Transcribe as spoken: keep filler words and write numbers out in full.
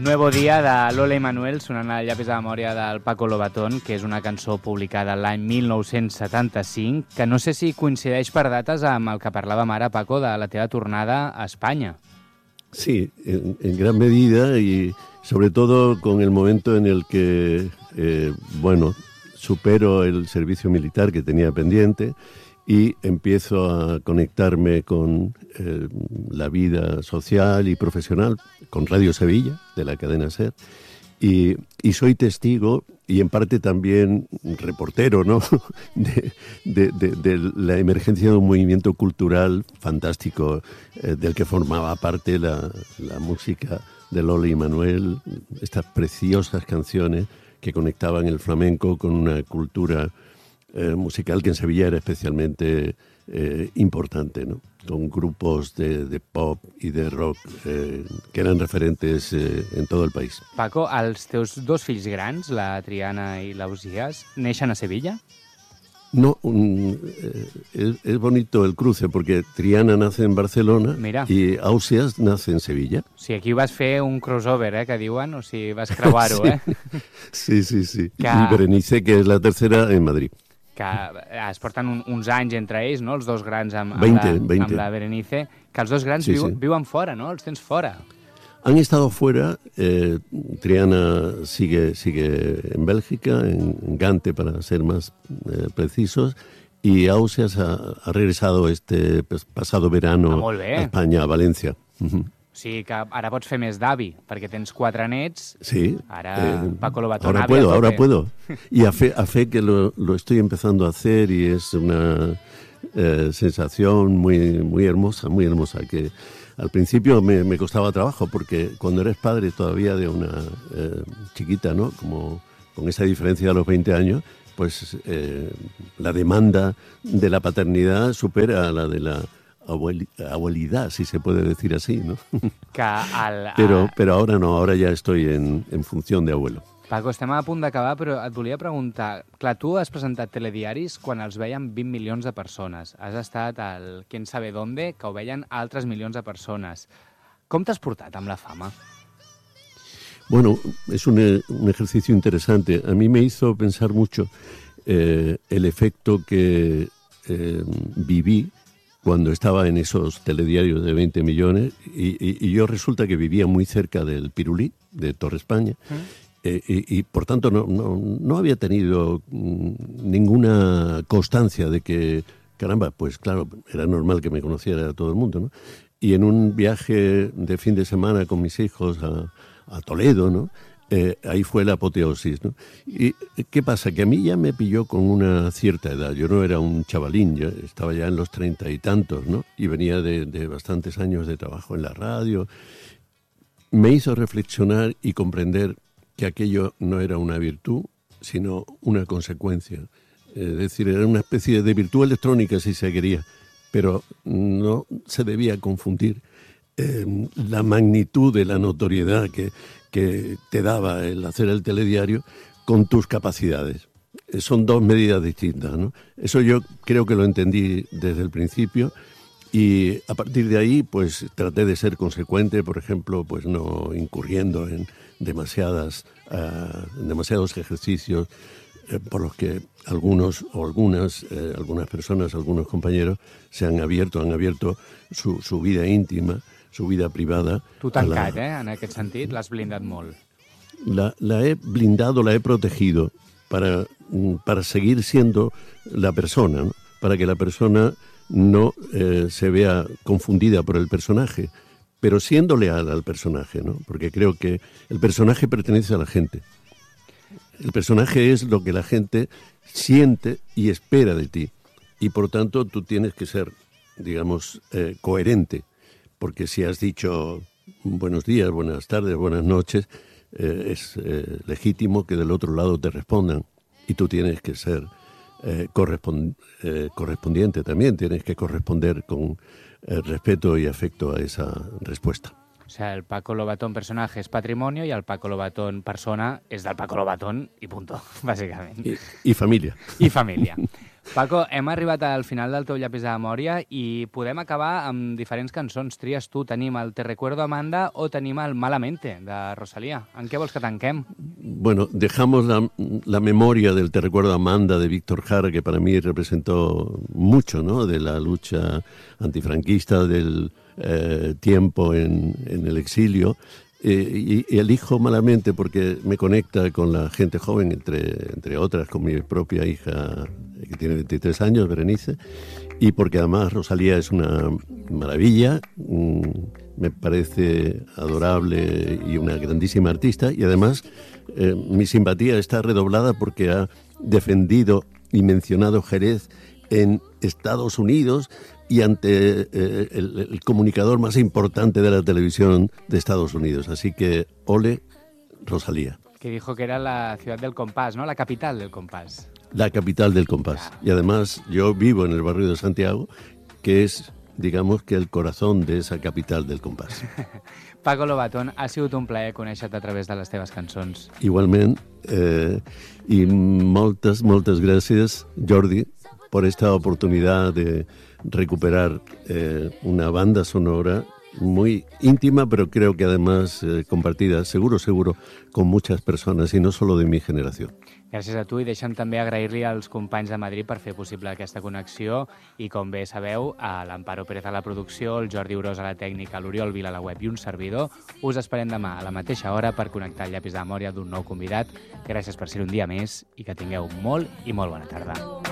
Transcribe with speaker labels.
Speaker 1: Nuevo dia de Lola i Manuel, sonant al llapis de memòria del Paco Lobatón, que és una cançó publicada l'any mil nou-cents setanta-cinc, que no sé si coincideix per dates amb el que parlàvem ara, Paco, de la teva tornada a España.
Speaker 2: Sí, en, en gran medida y sobre todo con el momento en el que, eh, bueno, supero el servicio militar que tenía pendiente y empiezo a conectarme con eh, la vida social y profesional, con Radio Sevilla, de la cadena SER, y, y soy testigo y en parte también reportero, ¿no?, de, de, de, de la emergencia de un movimiento cultural fantástico eh, del que formaba parte la, la música de Lola y Manuel, estas preciosas canciones que conectaban el flamenco con una cultura Eh, musical que en Sevilla era especialmente eh, importante, ¿no? Con grupos de, de pop y de rock eh, que eran referentes eh, en todo el país.
Speaker 1: Paco, els teus dos fills grans, la Triana i l'Ausiàs, neixen a Sevilla?
Speaker 2: No, un, eh, es, es bonito el cruce porque Triana nace en Barcelona.
Speaker 1: Mira.
Speaker 2: Y Ausiàs nace en Sevilla.
Speaker 1: O sigui, aquí vas fer un crossover, eh, que diuen, o sigui, vas creuar-ho,
Speaker 2: sí.
Speaker 1: eh?
Speaker 2: Sí, sí, sí.
Speaker 1: Que...
Speaker 2: Y Berenice, que es la tercera, en Madrid.
Speaker 1: Que es porten un, uns anys entre ells, no?, els dos grans amb, amb,
Speaker 2: veinte,
Speaker 1: la,
Speaker 2: veinte.
Speaker 1: amb la Berenice, que els dos grans
Speaker 2: sí,
Speaker 1: viu,
Speaker 2: sí.
Speaker 1: viuen fora, no?, els tens fora.
Speaker 2: Han estado fuera, eh, Triana sigue, sigue en Bélgica, en Gante para ser más eh, precisos, y Ausiàs ha, ha regresado este pues, pasado verano
Speaker 1: ah,
Speaker 2: a España, a Valencia. Uh-huh.
Speaker 1: O sigui que ara pots fer més d'avi, perquè tens quatre nets.
Speaker 2: Sí.
Speaker 1: Ara
Speaker 2: eh,
Speaker 1: Paco Lobatón.
Speaker 2: Ahora puedo, ahora puedo. Y a fe, a fe que lo, lo estoy empezando a hacer y es una eh, sensación muy, muy hermosa, muy hermosa, que al principio me, me costaba trabajo, porque cuando eres padre todavía de una eh, chiquita, ¿no?, como con esa diferencia de los veinte años, pues eh, la demanda de la paternidad supera a la de la abuelidad, si se puede decir así, ¿no?
Speaker 1: Que el,
Speaker 2: pero, pero ahora no, ahora ya estoy en, en función de abuelo.
Speaker 1: Paco, estem a punt d'acabar, però et volia preguntar, clar, tu has presentat telediaris quan els veien vint milions de persones. Has estat al Quién sabe dónde, que ho veien altres milions de persones. Com t'has portat amb la fama?
Speaker 2: Bueno, es un, un ejercicio interesante. A mí me hizo pensar mucho eh, el efecto que eh, viví cuando estaba en esos telediarios de veinte millones, y, y, y yo resulta que vivía muy cerca del Pirulí, de Torre España, ¿Mm? eh, y, y por tanto no, no, no había tenido mm, ninguna constancia de que, caramba, pues claro, era normal que me conociera todo el mundo, ¿no? Y en un viaje de fin de semana con mis hijos a, a Toledo, ¿no?, Eh, ahí fue la apoteosis, ¿no? ¿Y qué pasa? Que a mí ya me pilló con una cierta edad. Yo no era un chavalín, yo estaba ya en los treinta y tantos, ¿no? Y venía de, de bastantes años de trabajo en la radio. Me hizo reflexionar y comprender que aquello no era una virtud, sino una consecuencia. Es decir, era una especie de virtud electrónica, si se quería, pero no se debía confundir eh, la magnitud de la notoriedad que... que te daba el hacer el telediario con tus capacidades. Son dos medidas distintas, ¿no? Eso yo creo que lo entendí desde el principio, y a partir de ahí pues traté de ser consecuente, por ejemplo, pues no incurriendo en demasiadas uh, en demasiados ejercicios eh, por los que algunos o algunas eh, algunas personas, algunos compañeros se han abierto, han abierto su, su vida íntima, su vida privada.
Speaker 1: Tu tancat, la... eh, en aquest sentit, l'has blindat molt.
Speaker 2: La, la he blindado, la he protegido para, para seguir siendo la persona, ¿no? Para que la persona no eh, se vea confundida por el personaje, pero siendo leal al personaje, ¿no? Porque creo que el personaje pertenece a la gente. El personaje es lo que la gente siente y espera de ti, y por tanto tú tienes que ser, digamos, eh, coherente. Porque si has dicho buenos días, buenas tardes, buenas noches, eh, es eh, legítimo que del otro lado te respondan. Y tú tienes que ser eh, correspond eh, correspondiente también, tienes que corresponder con eh, respeto y afecto a esa respuesta.
Speaker 1: O sea, el Paco Lobatón personaje es patrimonio y el Paco Lobatón persona es del Paco Lobatón y punto, básicamente.
Speaker 2: Y, y familia.
Speaker 1: I família. Paco, hem arribat al final del teu llapis de memòria i podem acabar amb diferents cançons. Tries tu, tenim el Te recuerdo Amanda o tenim el Malamente, de Rosalía. En què vols que tanquem?
Speaker 2: Bueno, dejamos la, la memoria del Te recuerdo Amanda de Víctor Jara, que para mí representó mucho, ¿no?, de la lucha antifranquista, del eh, tiempo en, en el exilio. Eh, y, y elijo Malamente porque me conecta con la gente joven, entre, entre otras con mi propia hija, que tiene veintitrés años, Berenice, y porque además Rosalía es una maravilla, mmm, me parece adorable y una grandísima artista, y además eh, mi simpatía está redoblada porque ha defendido y mencionado Jerez en Estados Unidos y ante eh, el, el comunicador más importante de la televisión de Estados Unidos. Así que, ole, Rosalía.
Speaker 1: Que dijo que era la ciudad del compás, ¿no? La capital del compás.
Speaker 2: La capital del compás. Y además yo vivo en el barrio de Santiago, que es, digamos, que el corazón de esa capital del compás.
Speaker 1: Paco Lobatón, ha sigut un plaer conèixer-te a través de les teves cançons.
Speaker 2: Igualment, eh, i moltes, moltes gràcies, Jordi, por esta oportunidad de recuperar eh, una banda sonora muy íntima, pero creo que además eh, compartida, seguro, seguro, con muchas personas y no solo de mi generación.
Speaker 1: Gràcies a tu i deixa'm també agrair-li als companys de Madrid per fer possible aquesta connexió i, com bé sabeu, a l'Amparo Pérez a la producció, el Jordi Urós a la tècnica, l'Oriol Vila a la web i un servidor. Us esperem demà a la mateixa hora per connectar el llapis de memòria d'un nou convidat. Gràcies per ser un dia més i que tingueu molt i molt bona tarda.